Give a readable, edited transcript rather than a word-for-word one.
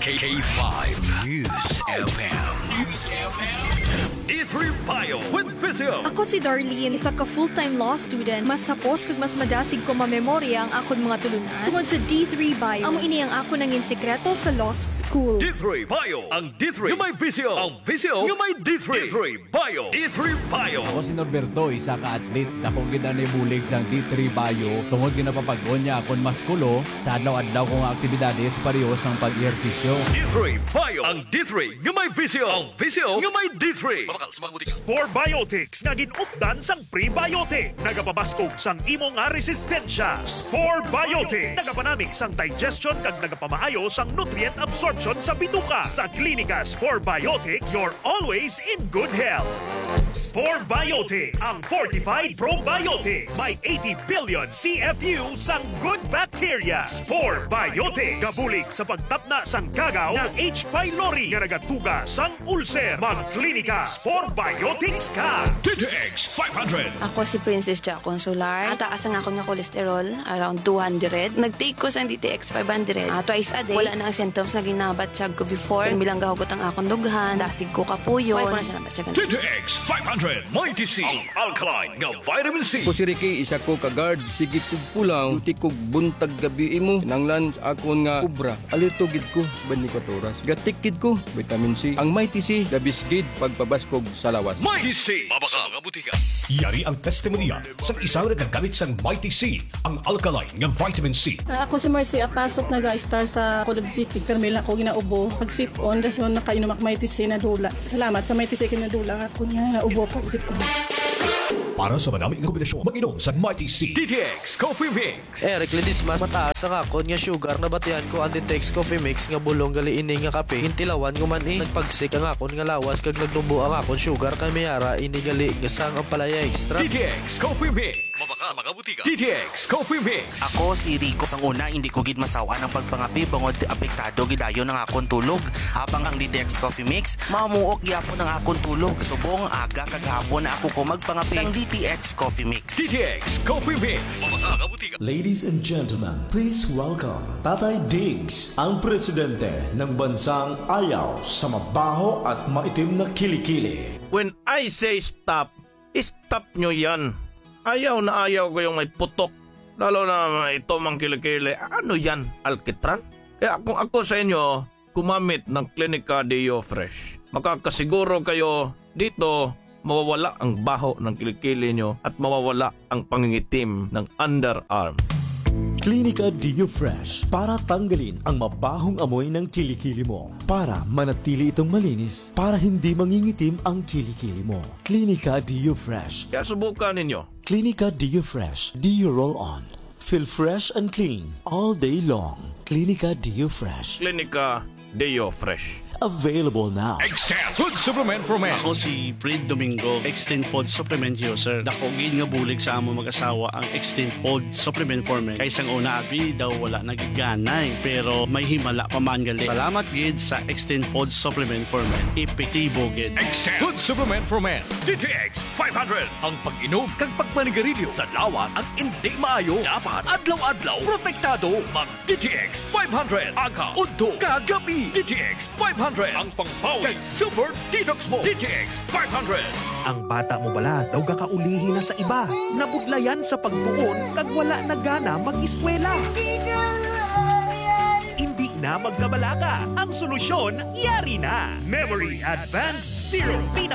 K5 News FM. D3 Bio with Visio. Ako si Darlene, isa ka full-time law student. Mas hapos kag mas madasig ko mamemorya ang akon mga tulunan. Tungod sa D3 Bio, amo ini ang ako nangin sekreto sa law school. D3 Bio. Ang D3 yung may Visio. Ang Visio yung may D3. D3 Bio. D3 Bio. Ako si Norberto, isa ka atlet. Dako gid na bulig sa D3 Bio. Tungod ginapapagod niya akon maskulo sa adlaw-adlaw kong aktibidades parehas ang pag-ehersisyo. D3 Bio. Ang D3 yung may Visio. Ang Visio yung may D3. Spore Biotics nga ginupdan sang prebiotic. Nagapabaskog sang imong nga resistensya. Spore Biotics. Nagapanamig sang digestion kag nagapamaayo sang nutrient absorption sa bituka. Sa klinika Spore Biotics, you're always in good health. Spore Biotics, ang fortified probiotics. May 80 billion CFU sang good bacteria. Spore Biotics. Gabulig sa pagtapna sang kagaw ng H. pylori nga nagatuga sang ulcer. Magklinika Spore Biotics ka. DTX 500. Ako si Princess Ja Consular. Taas ang ako nga cholesterol, around 200. Nag-take ko sa DTX 500. Twice a day. Wala na ang symptoms na ginabatsyag ko before. Bilang gahugot ang akong dughan. Dasig ko kapuyon. Wala ko na siya nabatyagan. DTX 500. Mighty C. Ang alkaline nga vitamin C. Ko si Ricky, isa ko ka-guard. Sige kog pulang, duti kog buntag gabi mo. Nanglan sa akon nga ubra. Alitugid ko sa 24 oras. Gatikid ko, vitamin C. Ang Mighty C, gabisgid pagpabaskog sa lawas. Mighty C. Mabaka mga butika. Yari ang testimonya sa isang nagagamit sang Mighty C, ang alkaline nga vitamin C. Ako si Marcy Apasok, nag-star sa Colod City. Pero may lang ako ginaubo. Pag-sip-on, das yun nakainom ak Mighty C na dula. Salamat sa Mighty C kinadula. Ako nga ubo pag-sip-on. Para sa manaming kombinasyon, mag-inom sa Mighty C. DTX Coffee Mix. Eric Ledismas, mataas ang akon nga sugar na batihan ko ang DTX Coffee Mix nga bulong gali ini nga kape. Hintilawan ko man nagpagsik ang akon nga lawas kag nagnubo ang akon sugar kay mayara ini gali nga sang ang palaya extra. DTX Coffee Mix. Mabaka mga butika. DTX Coffee Mix. Ako si Rico sang una, hindi ko gid masawa ng pagpangapi bangod apektado gidayon ng akon tulog. Habang ang DTX Coffee Mix, mamuok gyapon ang akon tulog. Subong aga kag hapon na ako ko magpangapi sang DTX Coffee Mix. DTX Coffee Mix. Mabaka mga butika. Ladies and gentlemen, please welcome Tatay Diggs, ang presidente ng bansang ayaw sa mabaho at maitim na kilikili. When I say stop, stop nyo yan. Ayaw na ayaw ko yung may putok. Lalo na ito mang kilikili. Ano yan? Alkitran? Kaya kung ako sa inyo, gumamit ng Clinica Deo Fresh. Makakasiguro kayo dito mawawala ang baho ng kilikili nyo at mawawala ang pangingitim ng underarm. Clinica Deo Fresh para tanggalin ang mabahong amoy ng kilikili mo. Para manatili itong malinis, para hindi mangingitim ang kilikili mo. Clinica Deo Fresh. Kaya subukan ninyo. Clinica Deo Fresh. Deo Roll On. Feel fresh and clean all day long. Clinica Deo Fresh. Clinica Deo Fresh. Available now. Extend Food Supplement for Men. Ako si Fred Domingo, Extend Food Supplement User. Dakogin nga bulig sa among mag-asawa ang Extend Food Supplement for Men. Kaysang una abi daw wala nagiganay, pero may himala pa man gali. Salamat gid sa Extend Food Supplement for Men. Epektibo gid. Extend Food Supplement for Men. DTX 500. Ang pag-inom kag pagmanigarilyo sa lawas ang hindi maayo. Dapat adlaw-adlaw protektado. Mag DTX 500. Aga, udto, kagabi. DTX 500. Ang pangpawi kag super detox mo. DTX 500. Ang bata mo bala daw gakaulihin na sa iba. Nabudlayan sa pagtuon kag wala na gana mag-eskwela. Hindi na magkabalaga. Ang solusyon, yari na. Memory Advanced Zero.